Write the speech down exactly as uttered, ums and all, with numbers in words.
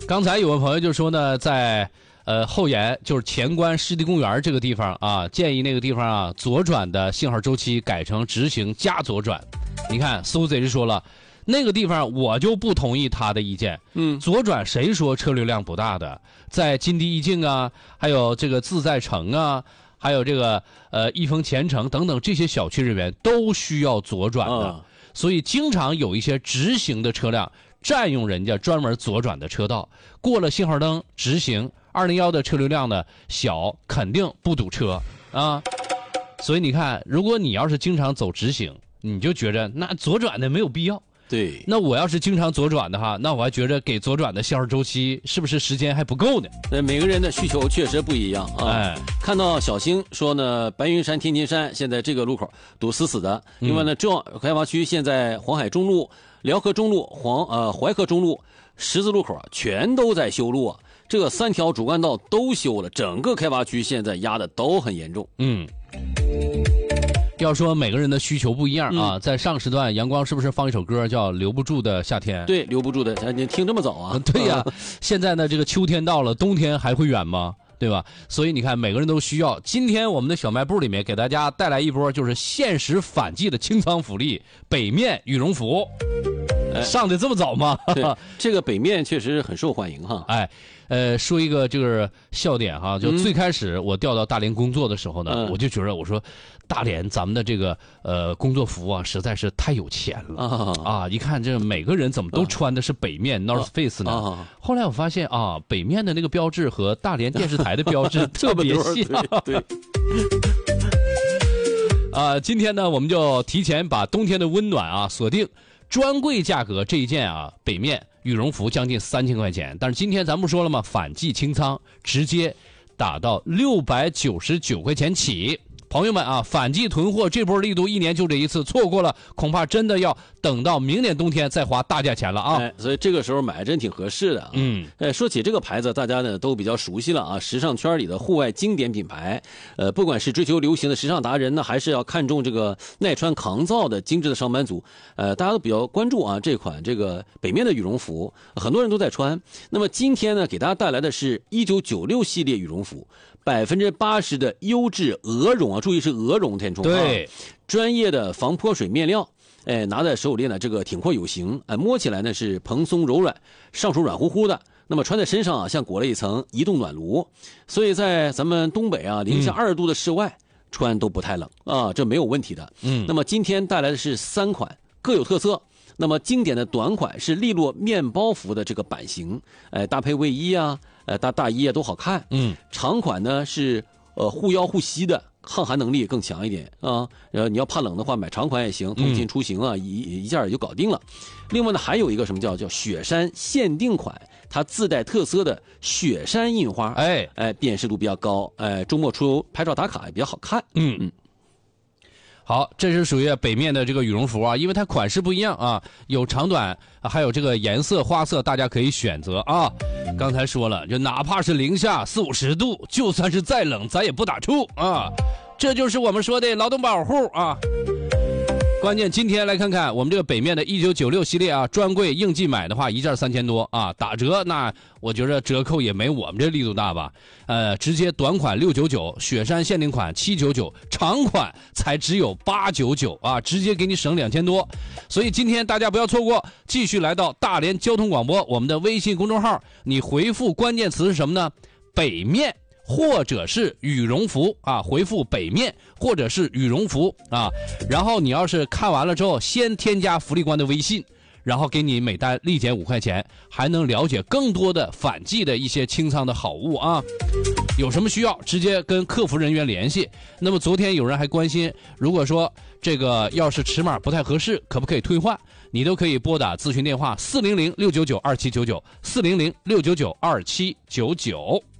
刚才有位朋友就说呢，在呃后沿就是前关湿地公园这个地方啊，建议那个地方啊左转的信号周期改成直行加左转。你看苏贼就说了，那个地方我就不同意他的意见。嗯，左转谁说车流量不大的？在金地一境啊，还有这个自在城啊，还有这个呃益丰前城等等这些小区人员都需要左转的。哦，所以经常有一些直行的车辆占用人家专门左转的车道，过了信号灯直行，二零一的车流量呢小，肯定不堵车啊。所以你看，如果你要是经常走直行，你就觉着那左转的没有必要。 对， 那我要是经常左转的话，那我还觉着给左转的信号周期是不是时间还不够呢？ 那每个人的需求确实不一样啊。哎，看到小星说呢，白云山、天津山现在这个路口堵死死的，因为呢，重要开发区现在黄海中路、辽河中路、黄呃淮河中路十字路口啊，全都在修路啊。这个三条主干道都修了，整个开发区现在压的都很严重。嗯。 要说每个人的需求不一样啊，嗯、在上时段阳光是不是放一首歌叫《留不住的夏天》？ 对，留不住的，你听这么早啊？ 对呀、啊，现在呢，这个秋天到了，冬天还会远吗？对吧？所以你看，每个人都需要。今天我们的小卖部里面给大家带来一波就是限时反季的清仓福利——北面羽绒服。哎、上的这么早吗？ 对，这个北面确实很受欢迎哈。 哎。呃，说一个就是笑点哈，就最开始我调到大连工作的时候呢，嗯、我就觉得我说，大连咱们的这个呃工作服啊，实在是太有钱了啊！啊一看这每个人怎么都穿的是北面、啊、North Face 呢？啊、后来我发现啊，北面的那个标志和大连电视台的标志特别像。 对。 啊，今天呢，我们就提前把冬天的温暖啊锁定。专柜价格这一件啊，北面羽绒服将近三千块钱，但是今天咱不说了吗？反季清仓，直接打到六百九十九块钱起。朋友们啊，反季囤货这波力度一年就这一次，错过了恐怕真的要等到明年冬天再花大价钱了啊！ 哎，所以这个时候买真挺合适的啊。嗯，哎，说起这个牌子，大家呢都比较熟悉了啊，时尚圈里的户外经典品牌。呃，不管是追求流行的时尚达人呢，还是要看重这个耐穿抗造的精致的上班族，呃，大家都比较关注啊这款这个北面的羽绒服，很多人都在穿。那么今天呢，给大家带来的是一九九六系列羽绒服。百分之八十的优质鹅绒啊，注意是鹅绒填充啊， 对， 专业的防泼水面料，哎，拿在手里呢，这个挺阔有型，哎，摸起来呢是蓬松柔软，上手软乎乎的。那么穿在身上啊，像裹了一层移动暖炉，所以在咱们东北啊，零下二度的室外、嗯、穿都不太冷啊，这没有问题的。嗯，那么今天带来的是三款，各有特色。那么经典的短款是利落面包服的这个版型，哎，搭配卫衣啊。呃，大大衣啊都好看，嗯，长款呢是呃护腰护膝的，抗寒能力更强一点啊。呃，你要怕冷的话，买长款也行，通勤出行啊，嗯、一一件也就搞定了。另外呢，还有一个什么叫叫雪山限定款，它自带特色的雪山印花，哎哎，辨识度比较高，哎，周末出游拍照打卡也比较好看，嗯嗯。 好，这是属于北面的这个羽绒服啊，因为它款式不一样啊，有长短，还有这个颜色花色，大家可以选择啊。刚才说了，就哪怕是零下四五十度，就算是再冷，咱也不打怵啊。这就是我们说的劳动保护啊。关键今天来看看我们这个北面的一九九六系列啊，专柜应季买的话一件三千多啊，打折那我觉得折扣也没我们这力度大吧。呃，直接短款六九九，雪山限定款七九九，长款才只有八九九啊，直接给你省两千多。所以今天大家不要错过，继续来到大连交通广播我们的微信公众号，你回复关键词是什么呢？北面。或者是羽绒服啊，回复北面或者是羽绒服啊，然后你要是看完了之后，先添加福利官的微信，然后给你每单立减五块钱，还能了解更多的反季的一些清仓的好物啊。有什么需要，直接跟客服人员联系。那么昨天有人还关心，如果说这个要是尺码不太合适，可不可以退换？你都可以拨打咨询电话四零零六九九二七九九，四零零六九九二七九九。